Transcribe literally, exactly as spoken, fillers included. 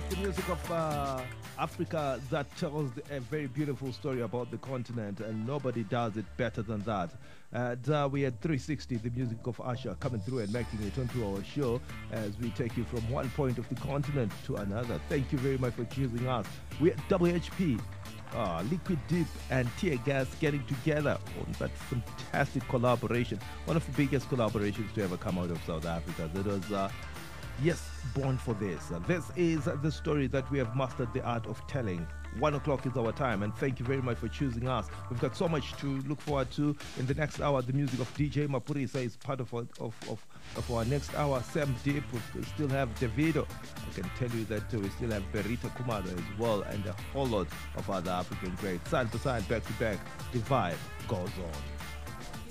It's the music of uh, Africa that tells a very beautiful story about the continent, and nobody does it better than that. And uh, we had three sixty, the music of Asha, coming through and making it onto our show as we take you from one point of the continent to another. Thank you very much for choosing us. We're at W H P. Uh, Liquid Deep and Tear Gas getting together on that fantastic collaboration. One of the biggest collaborations to ever come out of South Africa. That was, uh, yes, born for this. Uh, this is uh, the story that we have mastered the art of telling. One o'clock is our time, and thank you very much for choosing us. We've got so much to look forward to in the next hour. The music of D J Mapurisa is part of our, of, of, of our next hour. Sam Deep, we still have Davido. I can tell you that uh, we still have Berita Kumada as well, and a whole lot of other African greats. Side to side, back to back, the vibe goes on.